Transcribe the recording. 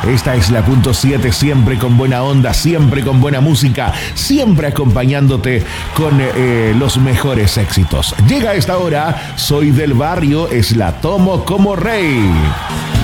Esta es la punto 7, siempre con buena onda, siempre con buena música, siempre acompañándote con los mejores éxitos. Llega a esta hora, soy del barrio, es la tomo como rey.